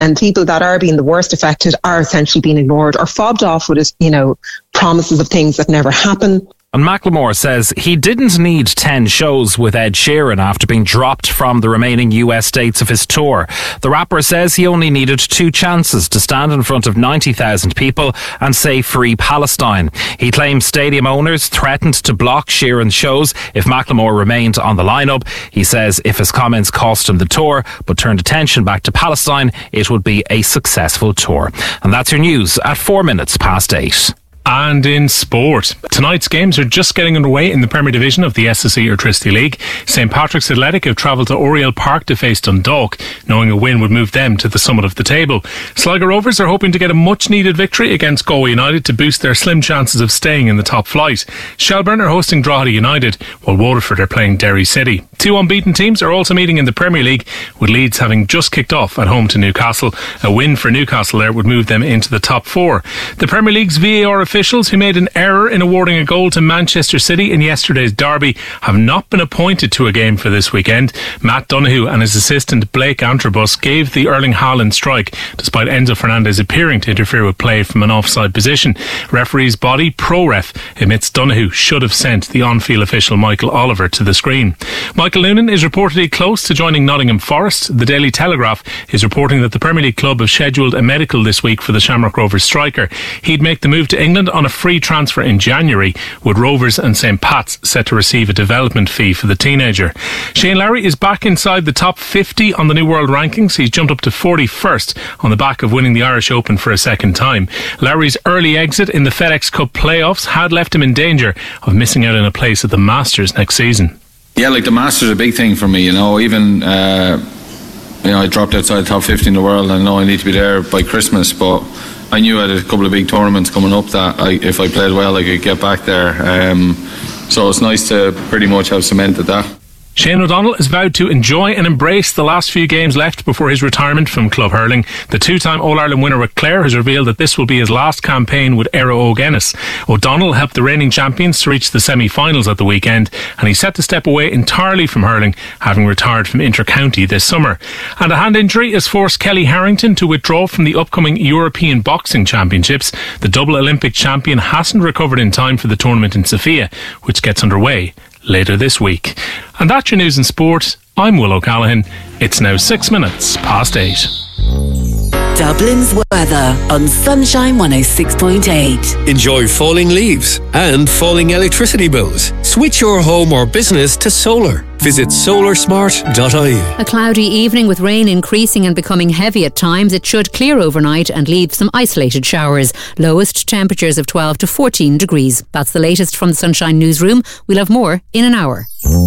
and people that are being the worst affected are essentially being ignored or fobbed off with, promises of things that never happen. And Macklemore says he didn't need 10 shows with Ed Sheeran after being dropped from the remaining US dates of his tour. The rapper says he only needed 2 chances to stand in front of 90,000 people and say Free Palestine. He claims stadium owners threatened to block Sheeran's shows if Macklemore remained on the lineup. He says if his comments cost him the tour but turned attention back to Palestine, it would be a successful tour. And that's your news at 8:04. And in sport, tonight's games are just getting underway in the Premier Division of the SSE Airtricity League. St Patrick's Athletic have travelled to Oriel Park to face Dundalk, knowing a win would move them to the summit of the table. Sligo Rovers are hoping to get a much-needed victory against Galway United to boost their slim chances of staying in the top flight. Shelburne are hosting Drogheda United, while Waterford are playing Derry City. 2 unbeaten teams are also meeting in the Premier League, with Leeds having just kicked off at home to Newcastle. A win for Newcastle there would move them into the top 4. The Premier League's VAR officials who made an error in awarding a goal to Manchester City in yesterday's derby have not been appointed to a game for this weekend. Matt Donoghue and his assistant Blake Antrobus gave the Erling Haaland strike, despite Enzo Fernandez appearing to interfere with play from an offside position. Referee's body, ProRef, admits Donoghue should have sent the on-field official Michael Oliver to the screen. Michael Noonan is reportedly close to joining Nottingham Forest. The Daily Telegraph is reporting that the Premier League club have scheduled a medical this week for the Shamrock Rovers striker. He'd make the move to England on a free transfer in January, with Rovers and St Pat's set to receive a development fee for the teenager. Shane Lowry is back inside the top 50 on the new world rankings. He's jumped up to 41st on the back of winning the Irish Open for a second time. Lowry's early exit in the FedEx Cup playoffs had left him in danger of missing out on a place at the Masters next season. Yeah, the Masters is a big thing for me, even I dropped outside the top 50 in the world. I know I need to be there by Christmas, but I knew I had a couple of big tournaments coming up that if I played well I could get back there, so it's nice to pretty much have cemented that. Shane O'Donnell has vowed to enjoy and embrace the last few games left before his retirement from club hurling. The 2-time All-Ireland winner with Clare has revealed that this will be his last campaign with Aero O'Guinness. O'Donnell helped the reigning champions to reach the semi-finals at the weekend, and he's set to step away entirely from hurling, having retired from inter-county this summer. And a hand injury has forced Kelly Harrington to withdraw from the upcoming European Boxing Championships. The double Olympic champion hasn't recovered in time for the tournament in Sofia, which gets underway later this week. And that's your news in sport. I'm Will O'Callaghan. It's now 8:06. Dublin's weather on Sunshine 106.8. Enjoy falling leaves and falling electricity bills. Switch your home or business to solar. Visit solarsmart.ie. A cloudy evening with rain increasing and becoming heavy at times. It should clear overnight and leave some isolated showers. Lowest temperatures of 12 to 14 degrees. That's the latest from the Sunshine Newsroom. We'll have more in an hour.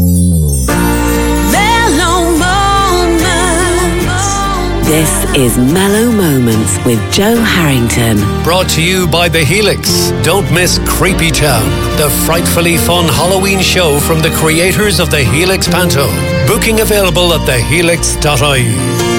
This is Mellow Moments with Joe Harrington. Brought to you by The Helix. Don't miss Creepy Town, the frightfully fun Halloween show from the creators of The Helix Panto. Booking available at thehelix.ie.